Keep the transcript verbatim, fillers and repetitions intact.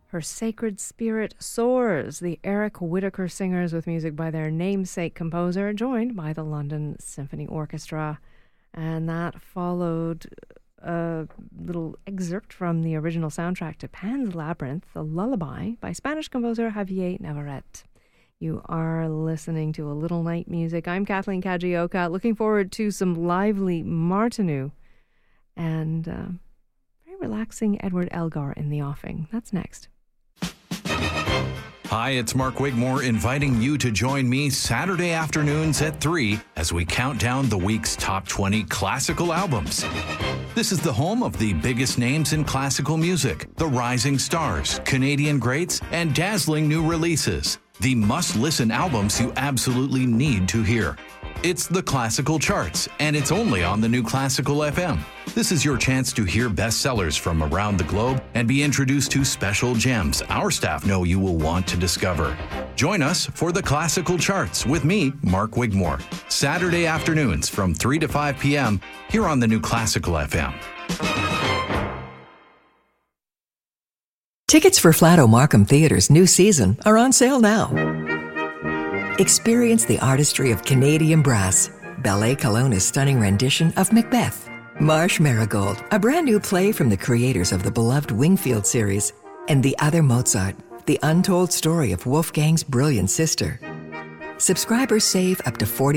Her Sacred Spirit Soars, the Eric Whitacre Singers with music by their namesake composer, joined by the London Symphony Orchestra. And that followed a little excerpt from the original soundtrack to Pan's Labyrinth, The Lullaby, by Spanish composer Javier Navarrete. You are listening to A Little Night Music. I'm Kathleen Kajioka, looking forward to some lively Martinů and uh, very relaxing Edward Elgar in the offing. That's next. Hi, it's Mark Wigmore inviting you to join me Saturday afternoons at three as we count down the week's top twenty classical albums. This is the home of the biggest names in classical music, the rising stars, Canadian greats, and dazzling new releases. The must-listen albums you absolutely need to hear. It's the Classical Charts, and it's only on the New Classical F M. This is your chance to hear bestsellers from around the globe and be introduced to special gems our staff know you will want to discover. Join us for the Classical Charts with me, Mark Wigmore, Saturday afternoons from three to five p.m. here on the New Classical F M. Tickets for Flato Markham Theatre's new season are on sale now. Experience the artistry of Canadian brass, Ballet Kelowna's stunning rendition of Macbeth, Marsh Marigold, a brand new play from the creators of the beloved Wingfield series, and The Other Mozart, the untold story of Wolfgang's brilliant sister. Subscribers save up to forty